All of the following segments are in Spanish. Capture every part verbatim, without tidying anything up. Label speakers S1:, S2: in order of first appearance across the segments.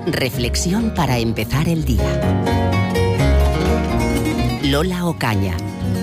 S1: Reflexión para empezar el día. Lola Ocaña.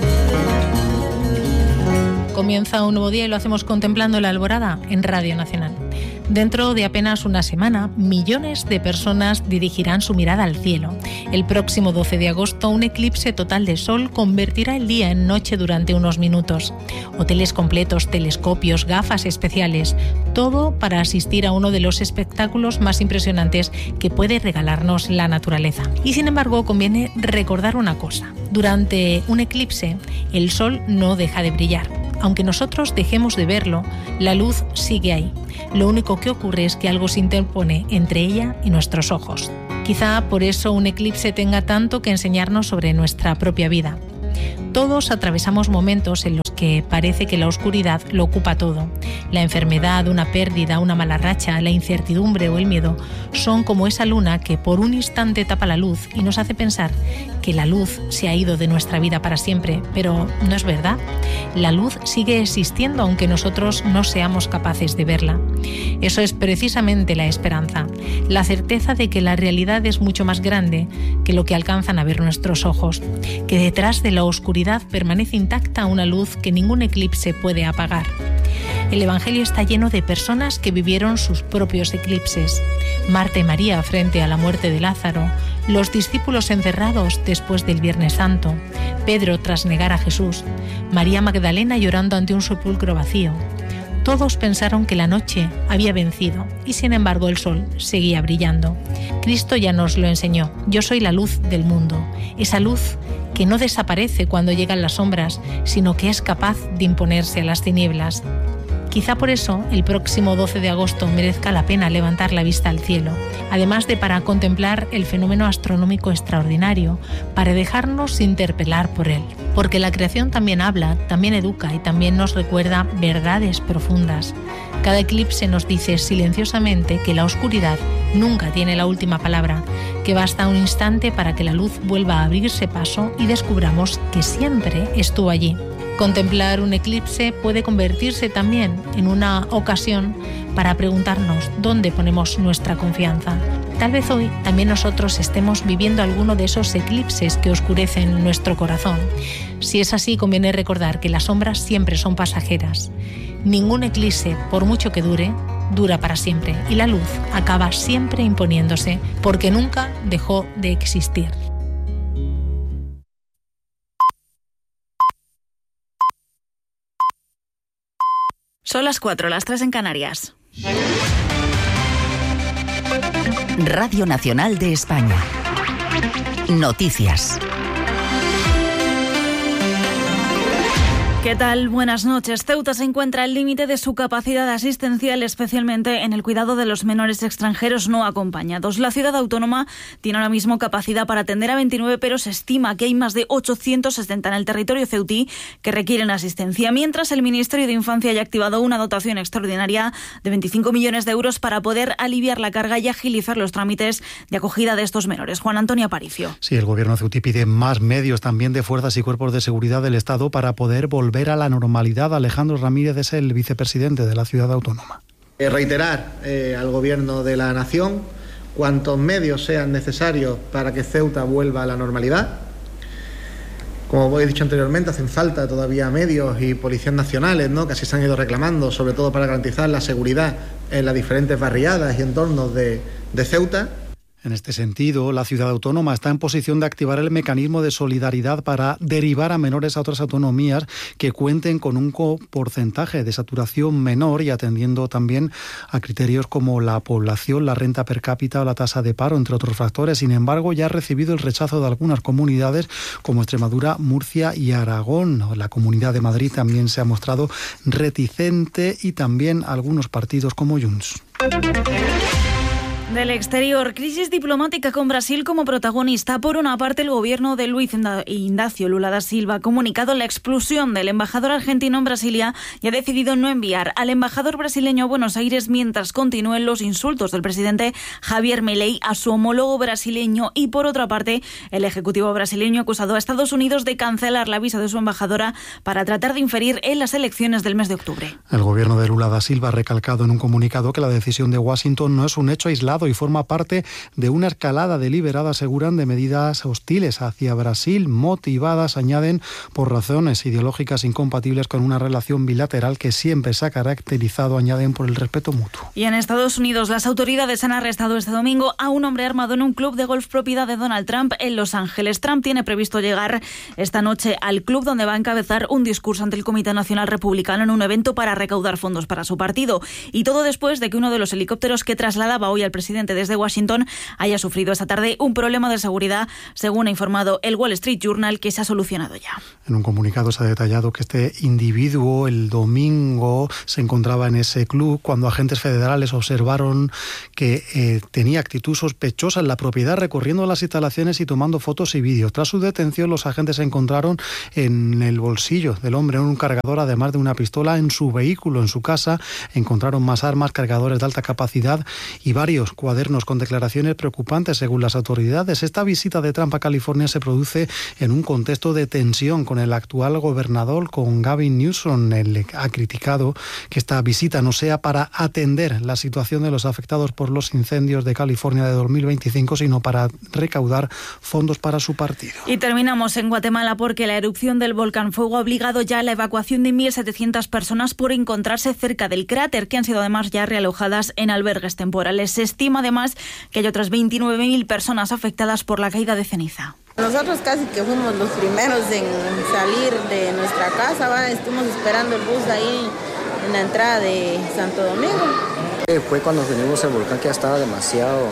S2: Comienza un nuevo día y lo hacemos contemplando la alborada en Radio Nacional. Dentro de apenas una semana, millones de personas dirigirán su mirada al cielo. El próximo doce de agosto, un eclipse total de sol convertirá el día en noche durante unos minutos. Hoteles completos, telescopios, gafas especiales, todo para asistir a uno de los espectáculos más impresionantes que puede regalarnos la naturaleza. Y sin embargo, conviene recordar una cosa. Durante un eclipse, el sol no deja de brillar. Aunque nosotros dejemos de verlo, la luz sigue ahí. Lo único que ocurre es que algo se interpone entre ella y nuestros ojos. Quizá por eso un eclipse tenga tanto que enseñarnos sobre nuestra propia vida. Todos atravesamos momentos en los que parece que la oscuridad lo ocupa todo. La enfermedad, una pérdida, una mala racha, la incertidumbre o el miedo son como esa luna que por un instante tapa la luz y nos hace pensar que la luz se ha ido de nuestra vida para siempre, pero no es verdad. La luz sigue existiendo aunque nosotros no seamos capaces de verla. Eso es precisamente la esperanza, la certeza de que la realidad es mucho más grande que lo que alcanzan a ver nuestros ojos, que detrás de la oscuridad permanece intacta una luz que ningún eclipse puede apagar. El Evangelio está lleno de personas que vivieron sus propios eclipses. Marta y María frente a la muerte de Lázaro, los discípulos encerrados después del Viernes Santo, Pedro tras negar a Jesús, María Magdalena llorando ante un sepulcro vacío. Todos pensaron que la noche había vencido y sin embargo el sol seguía brillando. Cristo ya nos lo enseñó. Yo soy la luz del mundo. Esa luz que no desaparece cuando llegan las sombras, sino que es capaz de imponerse a las tinieblas. Quizá por eso el próximo doce de agosto merezca la pena levantar la vista al cielo, además de para contemplar el fenómeno astronómico extraordinario, para dejarnos interpelar por él. Porque la creación también habla, también educa y también nos recuerda verdades profundas. Cada eclipse nos dice silenciosamente que la oscuridad nunca tiene la última palabra, que basta un instante para que la luz vuelva a abrirse paso y descubramos que siempre estuvo allí. Contemplar un eclipse puede convertirse también en una ocasión para preguntarnos dónde ponemos nuestra confianza. Tal vez hoy también nosotros estemos viviendo alguno de esos eclipses que oscurecen nuestro corazón. Si es así, conviene recordar que las sombras siempre son pasajeras. Ningún eclipse, por mucho que dure, dura para siempre y la luz acaba siempre imponiéndose porque nunca dejó de existir.
S3: Son las cuatro, las tres en Canarias.
S1: Radio Nacional de España. Noticias.
S3: ¿Qué tal? Buenas noches. Ceuta se encuentra al límite de su capacidad asistencial, especialmente en el cuidado de los menores extranjeros no acompañados. La ciudad autónoma tiene ahora mismo capacidad para atender a veintinueve, pero se estima que hay más de ochocientos sesenta en el territorio ceutí que requieren asistencia, mientras el Ministerio de Infancia ya ha activado una dotación extraordinaria de veinticinco millones de euros para poder aliviar la carga y agilizar los trámites de acogida de estos menores. Juan Antonio Aparicio.
S4: Sí, el gobierno ceutí pide más medios también de fuerzas y cuerpos de seguridad del Estado para poder volver a la normalidad. Alejandro Ramírez es el vicepresidente de la ciudad autónoma.
S5: Eh, reiterar eh, al Gobierno de la Nación cuantos medios sean necesarios para que Ceuta vuelva a la normalidad. Como he dicho anteriormente, hacen falta todavía medios y policías nacionales, ¿no?, que así se han ido reclamando, sobre todo para garantizar la seguridad en las diferentes barriadas y entornos de, de Ceuta.
S4: En este sentido, la ciudad autónoma está en posición de activar el mecanismo de solidaridad para derivar a menores a otras autonomías que cuenten con un porcentaje de saturación menor y atendiendo también a criterios como la población, la renta per cápita o la tasa de paro, entre otros factores. Sin embargo, ya ha recibido el rechazo de algunas comunidades como Extremadura, Murcia y Aragón. La Comunidad de Madrid también se ha mostrado reticente y también algunos partidos como Junts.
S3: Del exterior, crisis diplomática con Brasil como protagonista. Por una parte, el gobierno de Luis Inácio Lula da Silva ha comunicado la expulsión del embajador argentino en Brasilia y ha decidido no enviar al embajador brasileño a Buenos Aires mientras continúen los insultos del presidente Javier Milei a su homólogo brasileño. Y por otra parte, el ejecutivo brasileño ha acusado a Estados Unidos de cancelar la visa de su embajadora para tratar de inferir en las elecciones del mes de octubre.
S4: El gobierno de Lula da Silva ha recalcado en un comunicado que la decisión de Washington no es un hecho aislado moderado y forma parte de una escalada deliberada, aseguran, de medidas hostiles hacia Brasil, motivadas, añaden, por razones ideológicas incompatibles con una relación bilateral que siempre se ha caracterizado, añaden, por el respeto mutuo.
S3: Y en Estados Unidos, las autoridades han arrestado este domingo a un hombre armado en un club de golf propiedad de Donald Trump en Los Ángeles. Trump tiene previsto llegar esta noche al club, donde va a encabezar un discurso ante el Comité Nacional Republicano en un evento para recaudar fondos para su partido. Y todo después de que uno de los helicópteros que trasladaba hoy al presidente desde Washington haya sufrido esta tarde un problema de seguridad, según ha informado el Wall Street Journal, que se ha solucionado ya.
S4: En un comunicado se ha detallado que este individuo el domingo se encontraba en ese club cuando agentes federales observaron que eh, tenía actitud sospechosa en la propiedad, recorriendo las instalaciones y tomando fotos y vídeos. Tras su detención, los agentes encontraron en el bolsillo del hombre un cargador, además de una pistola. En su vehículo, en su casa, encontraron más armas, cargadores de alta capacidad y varios cuadernos con declaraciones preocupantes, según las autoridades. Esta visita de Trump a California se produce en un contexto de tensión con el actual gobernador, con Gavin Newsom. Él ha criticado que esta visita no sea para atender la situación de los afectados por los incendios de California de dos mil veinticinco, sino para recaudar fondos para su partido.
S3: Y terminamos en Guatemala, porque la erupción del volcán Fuego ha obligado ya a la evacuación de mil setecientas personas por encontrarse cerca del cráter, que han sido además ya realojadas en albergues temporales. Se estima además que hay otras veintinueve mil personas afectadas por la caída de ceniza.
S6: Nosotros casi que fuimos los primeros en salir de nuestra casa, ¿va? Estuvimos esperando el bus ahí en la entrada de Santo Domingo.
S7: Fue cuando venimos el volcán que ya estaba demasiado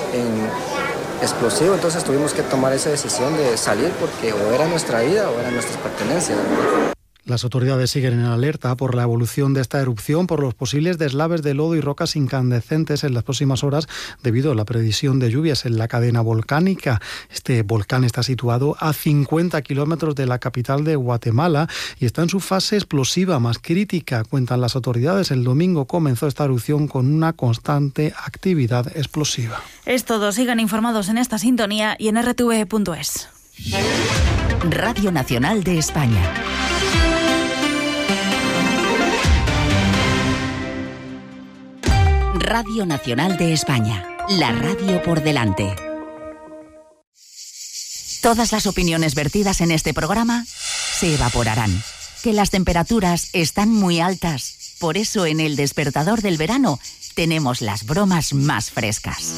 S7: en explosivo, entonces tuvimos que tomar esa decisión de salir, porque o era nuestra vida o eran nuestras pertenencias.
S4: Las autoridades siguen en alerta por la evolución de esta erupción, por los posibles deslaves de lodo y rocas incandescentes en las próximas horas, debido a la previsión de lluvias en la cadena volcánica. Este volcán está situado a cincuenta kilómetros de la capital de Guatemala y está en su fase explosiva más crítica, cuentan las autoridades. El domingo comenzó esta erupción con una constante actividad explosiva.
S3: Es todo. Sigan informados en esta sintonía y en r t v punto es.
S1: Radio Nacional de España. Radio Nacional de España, la radio por delante. Todas las opiniones vertidas en este programa se evaporarán. Que las temperaturas están muy altas. Por eso en El Despertador del Verano tenemos las bromas más frescas.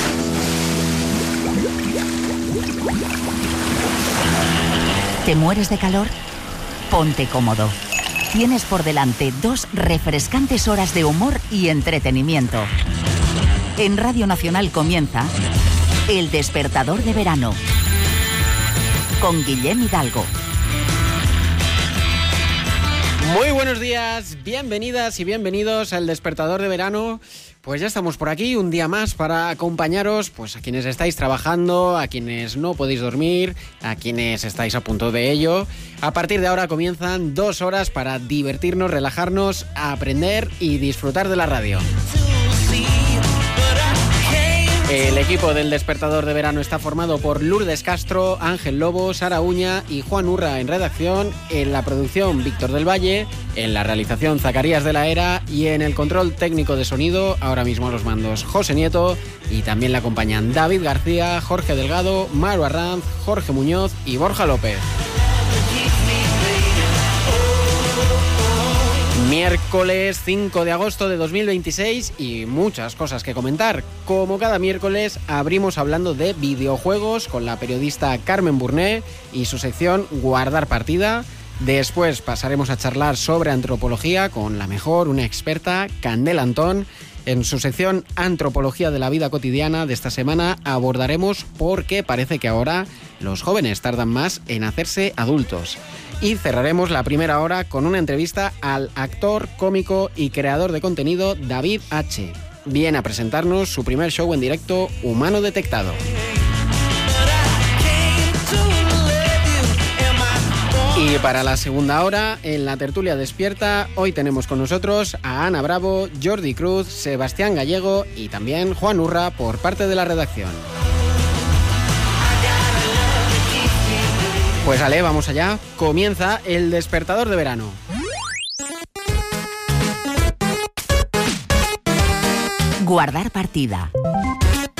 S1: ¿Te mueres de calor? Ponte cómodo. Tienes por delante dos refrescantes horas de humor y entretenimiento. En Radio Nacional comienza El Despertador de Verano, con Guillem Hidalgo.
S8: Muy buenos días, bienvenidas y bienvenidos al Despertador de Verano. Pues ya estamos por aquí un día más para acompañaros, pues a quienes estáis trabajando, a quienes no podéis dormir, a quienes estáis a punto de ello. A partir de ahora comienzan dos horas para divertirnos, relajarnos, aprender y disfrutar de la radio. El equipo del Despertador de Verano está formado por Lourdes Castro, Ángel Lobo, Sara Uña y Juan Urra en redacción, en la producción Víctor del Valle, en la realización Zacarías de la Era y en el control técnico de sonido, ahora mismo a los mandos, José Nieto, y también le acompañan David García, Jorge Delgado, Maru Arranz, Jorge Muñoz y Borja López. Miércoles cinco de agosto de dos mil veintiséis y muchas cosas que comentar. Como cada miércoles abrimos hablando de videojuegos con la periodista Carmen Burné y su sección Guardar Partida. Después pasaremos a charlar sobre antropología con la mejor, una experta, Candela Antón. En su sección Antropología de la Vida Cotidiana de esta semana abordaremos por qué parece que ahora los jóvenes tardan más en hacerse adultos. Y cerraremos la primera hora con una entrevista al actor, cómico y creador de contenido David H. Viene a presentarnos su primer show en directo, Humano Detectado. Y para la segunda hora, en la tertulia despierta, hoy tenemos con nosotros a Ana Bravo, Jordi Cruz, Sebastián Gallego y también Juan Urra por parte de la redacción. Pues ale, vamos allá. Comienza El Despertador de Verano.
S1: Guardar partida.